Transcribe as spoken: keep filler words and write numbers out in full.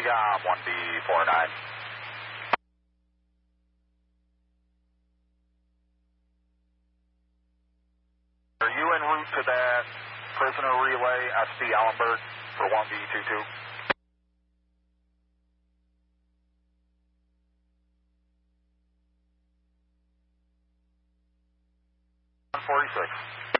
got one B four nine. Are you en route to that prisoner relay, S B Ellenberg, for one B two two? one forty-six.